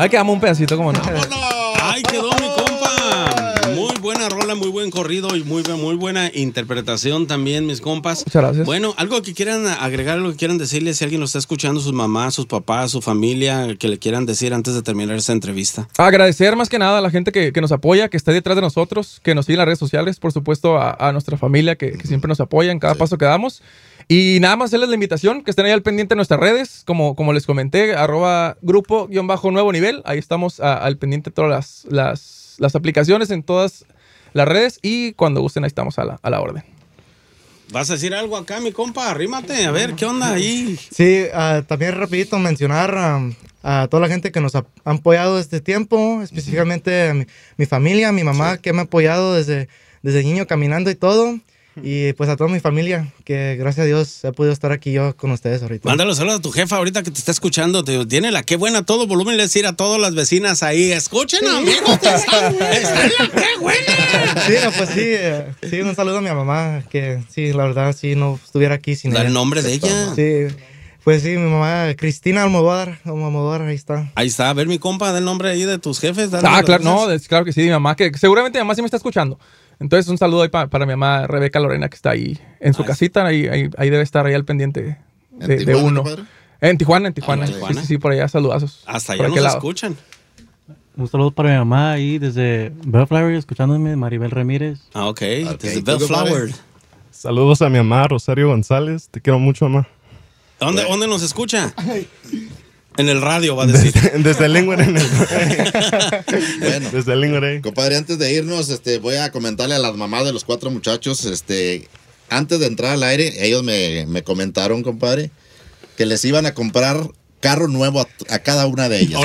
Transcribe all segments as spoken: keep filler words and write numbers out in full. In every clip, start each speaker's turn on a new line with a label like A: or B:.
A: Ay, quedamos un pedacito, ¿cómo no?
B: Ay, quedó mi compa. Muy buena rola, muy buen corrido y muy, muy buena interpretación también, mis compas.
A: Muchas gracias.
B: Bueno, algo que quieran agregar, algo que quieran decirle, si alguien lo está escuchando, sus mamás, sus papás, su familia, que le quieran decir antes de terminar esta entrevista.
A: Agradecer más que nada a la gente que, que nos apoya, que está detrás de nosotros, que nos sigue en las redes sociales, por supuesto a, a nuestra familia que, que siempre nos apoya en cada sí. paso que damos. Y nada más hacerles la invitación, que estén ahí al pendiente de nuestras redes, como, como les comenté, arroba grupo guión bajo nuevo nivel. Ahí estamos a, al pendiente de todas las, las, las aplicaciones en todas las redes y cuando gusten ahí estamos a la, a la orden.
B: ¿Vas a decir algo acá, mi compa? Arrímate, a ver, ¿qué onda ahí?
C: Sí, uh, también rapidito mencionar um, a toda la gente que nos ha, han apoyado este tiempo, específicamente a mi, mi familia, mi mamá, sí. que me ha apoyado desde, desde niño caminando y todo. Y pues a toda mi familia, que gracias a Dios he podido estar aquí yo con ustedes ahorita.
B: Mándalo saludos a tu jefa ahorita que te está escuchando. Te, tiene la qué buena todo volumen. Le decir a todas las vecinas ahí, escuchen sí. amigos, está, está la qué buena.
C: Sí, no, pues sí, eh, sí, un saludo a mi mamá, que sí, la verdad, sí, no estuviera aquí sin
B: ¿Da
C: ella.
B: el nombre de ella?
C: Sí, pues sí, mi mamá, Cristina Almodóvar, Almodóvar, ahí está.
B: Ahí está, a ver mi compa, da el nombre ahí de tus jefes.
A: Ah, claro, no, es, claro que sí, mi mamá, que seguramente mi mamá sí me está escuchando. Entonces, un saludo ahí pa, para mi mamá Rebeca Lorena, que está ahí en su Ay, casita. Ahí, ahí, ahí debe estar ahí al pendiente de, de uno. Compadre? En Tijuana, en Tijuana. Ah, ¿en Tijuana? Sí, sí, sí, por allá, saludazos.
B: Hasta allá nos lado. escuchan.
D: Un saludo para mi mamá ahí desde Bellflower, escuchándome, Maribel Ramírez.
B: Ah, ok, okay. Desde Bellflower.
E: Saludos a mi mamá, Rosario González. Te quiero mucho, mamá.
B: ¿Dónde, ¿dónde nos escucha? En el radio, va a decir.
E: Desde, desde el Lingüere. Bueno, desde el Lingüere.
F: Compadre, antes de irnos, este, voy a comentarle a las mamás de los cuatro muchachos, este, antes de entrar al aire, ellos me, me comentaron, compadre, que les iban a comprar carro nuevo a, a cada una de ellas.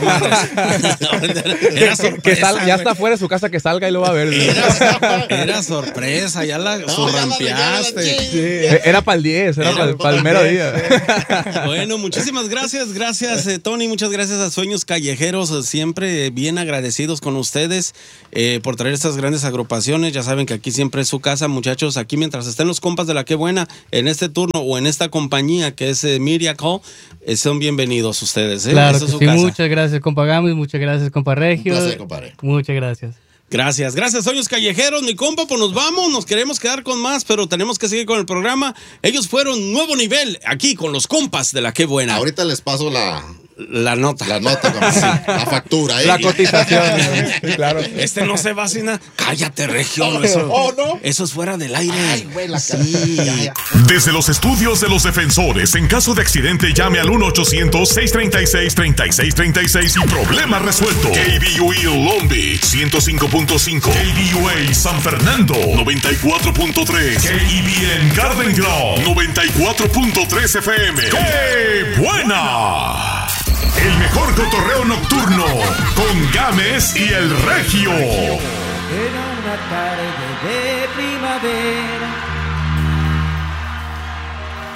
B: Era sorpresa,
A: que sal, ya está fuera de su casa, que salga y lo va a ver.
B: Era, era sorpresa, ya la no, surrampeaste.
A: Sí, era para el diez, era, era para el, pa el mero día.
B: Bueno, muchísimas gracias, gracias eh, Tony, muchas gracias a Sueños Callejeros, siempre bien agradecidos con ustedes eh, por traer estas grandes agrupaciones. Ya saben que aquí siempre es su casa, muchachos. Aquí mientras estén los compas de La Qué Buena en este turno o en esta compañía que es eh, Miracle, eh, son bienvenidos ustedes. ¿eh?
D: Claro,
B: es
D: que sí, casa. Muchas gracias, compa Gamis, muchas gracias, compa Regio.
F: Un placer, compadre.
D: Muchas gracias.
B: Gracias, gracias, Sueños Callejeros, mi compa, pues nos vamos, nos queremos quedar con más, pero tenemos que seguir con el programa. Ellos fueron Nuevo Nivel, aquí con los compas de La Qué Buena.
F: Ahorita les paso la...
B: La nota.
F: La nota, como sí, la factura. ¿eh?
A: La cotización. Sí, claro.
B: Este no se va sin nada. Cállate, Regio. Eso,
F: oh, ¿no?
B: Eso es fuera del aire.
F: Ay, güey, la
B: sí.
F: Ya, ya.
G: Desde los estudios de los defensores, en caso de accidente, llame al uno ochocientos, seiscientos treinta y seis, treinta y seis treinta y seis y problema resuelto. K B U E Long Beach, ciento cinco punto cinco. K B U A San Fernando, noventa y cuatro punto tres. K E B N Garden Grove, noventa y cuatro punto tres F M. ¡Qué buena! El mejor cotorreo nocturno con Gámez y el Regio.
H: Era una tarde de primavera.